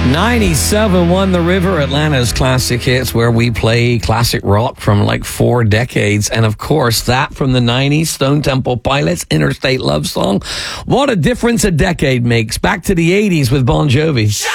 97.1 The River, Atlanta's classic hits, where we play classic rock from like 4 decades. And of course, that from the 90s, Stone Temple Pilots, Interstate Love Song. What a difference a decade makes. Back to the 80s with Bon Jovi.